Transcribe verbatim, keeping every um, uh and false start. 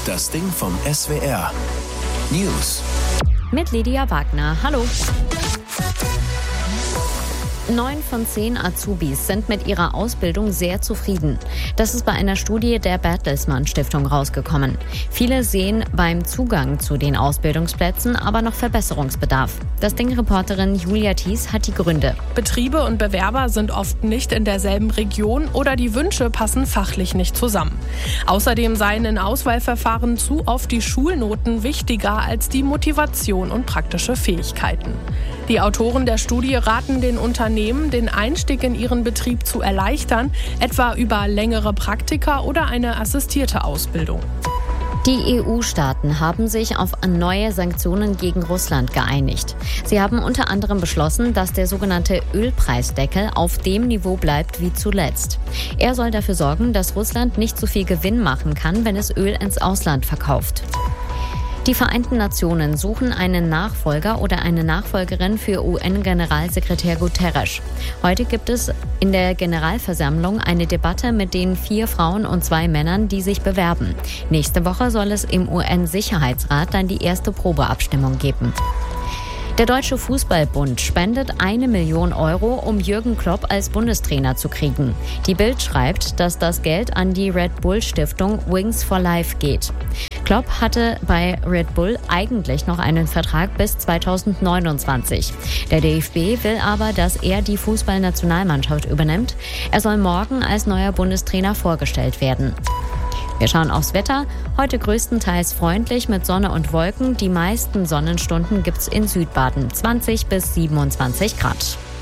Das Ding vom S W R. News. Mit Lydia Wagner. Hallo. Neun von zehn Azubis sind mit ihrer Ausbildung sehr zufrieden. Das ist bei einer Studie der Bertelsmann Stiftung rausgekommen. Viele sehen beim Zugang zu den Ausbildungsplätzen aber noch Verbesserungsbedarf. Das Ding-Reporterin Julia Thies hat die Gründe. Betriebe und Bewerber sind oft nicht in derselben Region oder die Wünsche passen fachlich nicht zusammen. Außerdem seien in Auswahlverfahren zu oft die Schulnoten wichtiger als die Motivation und praktische Fähigkeiten. Die Autoren der Studie raten den Unternehmen, den Einstieg in ihren Betrieb zu erleichtern, etwa über längere Praktika oder eine assistierte Ausbildung. Die E U-Staaten haben sich auf neue Sanktionen gegen Russland geeinigt. Sie haben unter anderem beschlossen, dass der sogenannte Ölpreisdeckel auf dem Niveau bleibt wie zuletzt. Er soll dafür sorgen, dass Russland nicht so viel Gewinn machen kann, wenn es Öl ins Ausland verkauft. Die Vereinten Nationen suchen einen Nachfolger oder eine Nachfolgerin für U N-Generalsekretär Guterres. Heute gibt es in der Generalversammlung eine Debatte mit den vier Frauen und zwei Männern, die sich bewerben. Nächste Woche soll es im U N-Sicherheitsrat dann die erste Probeabstimmung geben. Der Deutsche Fußballbund spendet eine Million Euro, um Jürgen Klopp als Bundestrainer zu kriegen. Die Bild schreibt, dass das Geld an die Red Bull Stiftung Wings for Life geht. Klopp hatte bei Red Bull eigentlich noch einen Vertrag bis zweitausendneunundzwanzig. Der D F B will aber, dass er die Fußballnationalmannschaft übernimmt. Er soll morgen als neuer Bundestrainer vorgestellt werden. Wir schauen aufs Wetter. Heute größtenteils freundlich mit Sonne und Wolken. Die meisten Sonnenstunden gibt's in Südbaden. zwanzig bis siebenundzwanzig Grad.